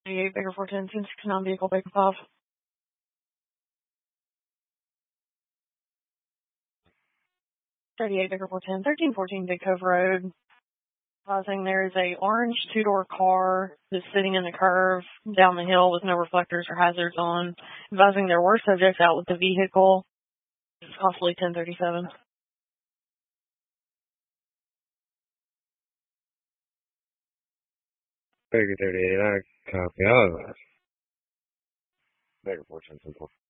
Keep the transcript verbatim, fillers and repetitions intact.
thirty-eight Baker four ten, ten sixty-nine vehicle Baker five. thirty-eight Baker four ten, thirteen fourteen Big Cove Road. Advising there is a orange two-door car that's sitting in the curve down the hill with no reflectors or hazards on. Advising there were subjects out with the vehicle. It's possibly ten thirty-seven. Baker thirty-eight, I copy all of that. Baker four ten, ten four.